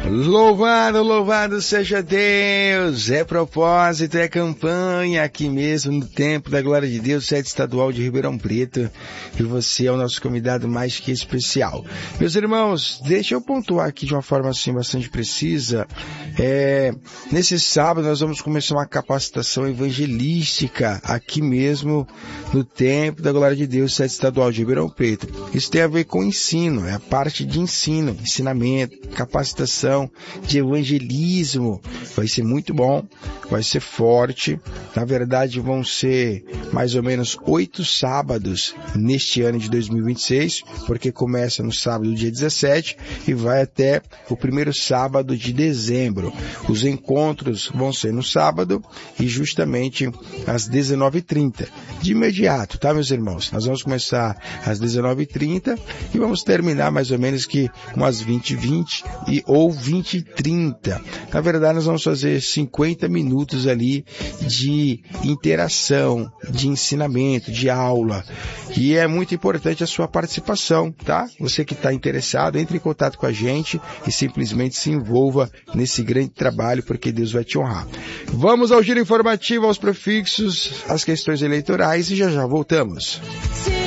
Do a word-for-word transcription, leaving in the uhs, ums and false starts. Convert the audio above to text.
Louvado, louvado seja Deus, é propósito, é campanha aqui mesmo no Templo da Glória de Deus, sede estadual de Ribeirão Preto, e você é o nosso convidado mais que especial. Meus irmãos, deixa eu pontuar aqui de uma forma assim bastante precisa, é, nesse sábado nós vamos começar uma capacitação evangelística aqui mesmo no Templo da Glória de Deus, sede estadual de Ribeirão Preto. Isso tem a ver com ensino, é a parte de ensino, ensinamento, capacitação, de evangelismo. Vai ser muito bom, vai ser forte. Na verdade, vão ser mais ou menos oito sábados neste ano de dois mil e vinte e seis, porque começa no sábado, dia dezessete, e vai até o primeiro sábado de dezembro. Os encontros vão ser no sábado e justamente às dezenove e trinta. De imediato, tá, meus irmãos? Nós vamos começar às dezenove e trinta e vamos terminar mais ou menos que umas vinte e vinte e ou vinte e trinta. Na verdade, nós vamos fazer cinquenta minutos ali de interação, de ensinamento, de aula. E é muito importante a sua participação, tá? Você que está interessado, entre em contato com a gente e simplesmente se envolva nesse grande trabalho, porque Deus vai te honrar. Vamos ao giro informativo, aos prefixos, às questões eleitorais e já já voltamos.